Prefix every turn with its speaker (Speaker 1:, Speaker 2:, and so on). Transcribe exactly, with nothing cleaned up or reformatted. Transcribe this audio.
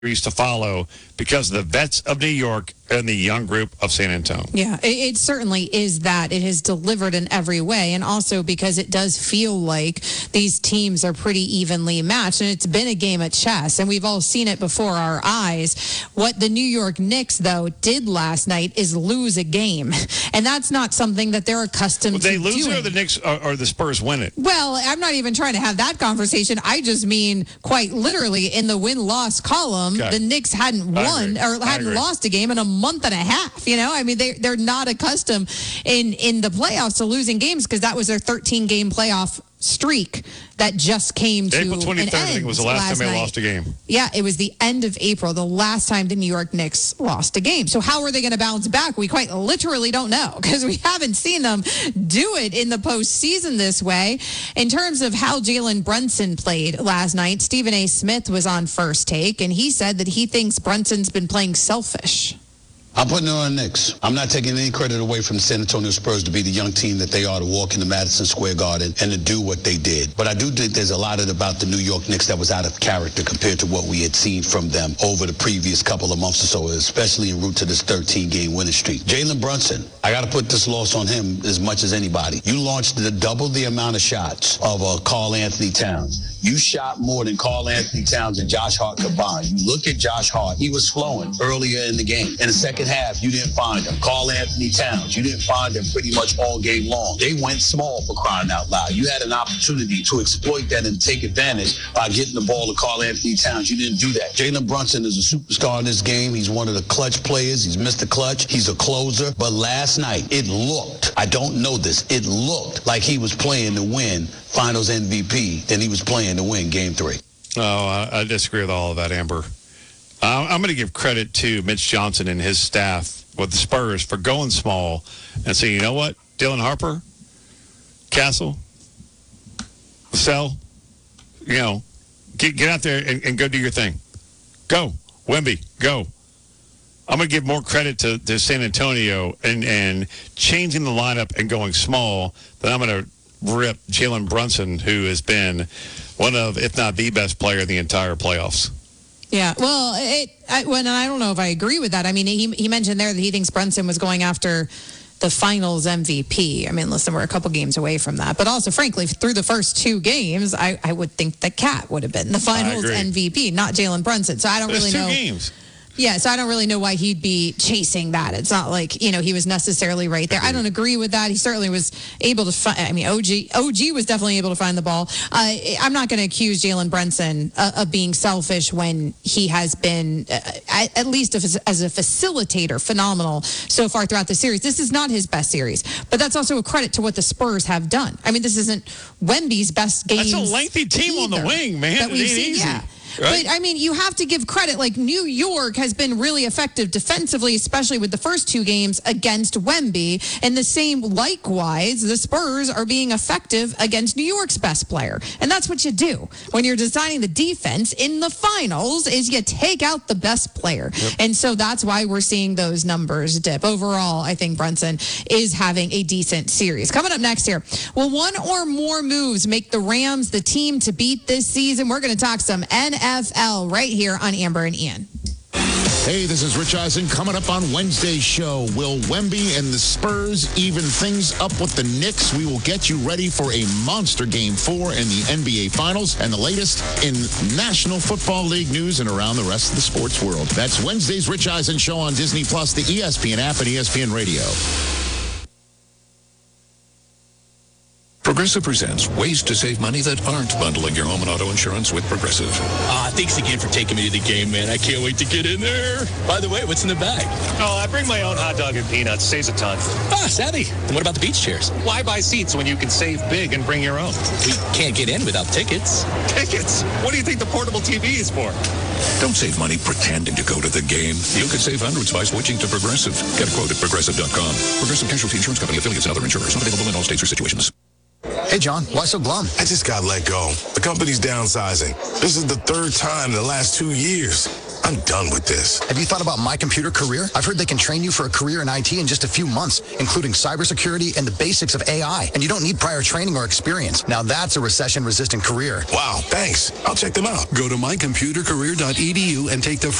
Speaker 1: series to follow because of the vets of New York and the young group of San Antonio.
Speaker 2: Yeah, it, it certainly is that. It has delivered in every way, and also because it does feel like these teams are pretty evenly matched, and it's been a game of chess, and we've all seen it before our eyes. What the New York Knicks, though, did last night is lose a game, and that's not something that they're accustomed
Speaker 1: well,
Speaker 2: to
Speaker 1: they
Speaker 2: doing.
Speaker 1: They lose it or the Knicks or, or the Spurs win it?
Speaker 2: Well, I'm not even trying to have that conversation. I just mean quite literally in the win-loss column, okay. The Knicks hadn't won or hadn't lost a game in a month and a half. You know, I mean, they, they're not accustomed in, in the playoffs to losing games because that was their thirteen-game playoff streak that just came to
Speaker 1: April twenty-third,
Speaker 2: an end.
Speaker 1: I think, was the last, last time they
Speaker 2: night.
Speaker 1: lost a game.
Speaker 2: Yeah, it was the end of April, the last time the New York Knicks lost a game. So how are they going to bounce back? We quite literally don't know because we haven't seen them do it in the postseason this way. In terms of how Jalen Brunson played last night, Stephen A. Smith was on First Take, and he said that he thinks Brunson's been playing selfish.
Speaker 3: I'm putting it on the Knicks. I'm not taking any credit away from the San Antonio Spurs to be the young team that they are, to walk into Madison Square Garden and to do what they did. But I do think there's a lot of about the New York Knicks that was out of character compared to what we had seen from them over the previous couple of months or so, especially en route to this thirteen-game winning streak. Jalen Brunson, I got to put this loss on him as much as anybody. You launched the double the amount of shots of uh, Karl Anthony Towns. You shot more than Karl Anthony Towns and Josh Hart combined. You look at Josh Hart. He was flowing earlier in the game. In the second half, you didn't find him. Karl Anthony Towns, you didn't find him pretty much all game long. They went small, for crying out loud. You had an opportunity to exploit that and take advantage by getting the ball to Karl Anthony Towns. You didn't do that. Jalen Brunson is a superstar in this game. He's one of the clutch players. He's Mister Clutch. He's a closer. But last night, it looked, I don't know this, it looked like he was playing to win Finals M V P than he was playing to win Game three.
Speaker 1: Oh, I, I disagree with all of that, Amber. Uh, I'm going to give credit to Mitch Johnson and his staff with the Spurs for going small and saying, you know what, Dylan Harper, Castle, Sell, you know, get, get out there and, and go do your thing. Go. Wemby, go. I'm going to give more credit to, to San Antonio and, and changing the lineup and going small than I'm going to rip Jalen Brunson, who has been one of, if not the best player in the entire playoffs.
Speaker 2: Yeah, well, it, I, when I don't know if I agree with that. I mean, he he mentioned there that he thinks Brunson was going after the Finals M V P. I mean, listen, we're a couple games away from that. But also, frankly, through the first two games, I, I would think that Cat would have been the Finals M V P, not Jalen Brunson. So I don't
Speaker 1: There's
Speaker 2: really
Speaker 1: two
Speaker 2: know.
Speaker 1: games.
Speaker 2: Yeah, so I don't really know why he'd be chasing that. It's not like, you know, he was necessarily right there. I don't agree with that. He certainly was able to find, I mean, O G O G was definitely able to find the ball. Uh, I'm not going to accuse Jalen Brunson uh, of being selfish when he has been, uh, at, at least as, as a facilitator, phenomenal so far throughout the series. This is not his best series, but that's also a credit to what the Spurs have done. I mean, this isn't Wemby's best game.
Speaker 1: That's a lengthy team on the wing, man.
Speaker 2: That we've seen,
Speaker 1: easy.
Speaker 2: yeah.
Speaker 1: Right.
Speaker 2: But, I mean, you have to give credit. Like, New York has been really effective defensively, especially with the first two games against Wemby. And the same, likewise, the Spurs are being effective against New York's best player. And that's what you do when you're designing the defense in the finals is you take out the best player. Yep. And so that's why we're seeing those numbers dip. Overall, I think Brunson is having a decent series. Coming up next here, will one or more moves make the Rams the team to beat this season? We're going to talk some N F L right here on Amber and Ian.
Speaker 4: Hey, this is Rich Eisen. Coming up on Wednesday's show, will Wemby and the Spurs even things up with the Knicks? We will get you ready for a monster Game four in the N B A Finals and the latest in National Football League news and around the rest of the sports world. That's Wednesday's Rich Eisen show on Disney Plus, the E S P N app, and E S P N Radio.
Speaker 5: Progressive presents ways to save money that aren't bundling your home and auto insurance with Progressive.
Speaker 6: Ah, uh, thanks again for taking me to the game, man. I can't wait to get in there. By the way, what's in the bag?
Speaker 7: Oh, I bring my own hot dog and peanuts. Saves a ton.
Speaker 6: Ah, savvy. And what about the beach chairs?
Speaker 7: Why buy seats when you can save big and bring your own?
Speaker 6: We can't get in without tickets.
Speaker 7: Tickets? What do you think the portable T V is for?
Speaker 5: Don't save money pretending to go to the game. You could save hundreds by switching to Progressive. Get a quote at Progressive dot com. Progressive Casualty Insurance Company, affiliates, and other insurers. Not available in all states or situations.
Speaker 8: Hey, John, why so glum?
Speaker 9: I just got let go. The company's downsizing. This is the third time in the last two years. I I'm done with this.
Speaker 8: Have you thought about My Computer Career? I've heard they can train you for a career in I T in just a few months, including cybersecurity and the basics of A I. And you don't need prior training or experience. Now that's a recession-resistant career.
Speaker 9: Wow, thanks. I'll check them out.
Speaker 10: Go to my computer career dot e d u and take the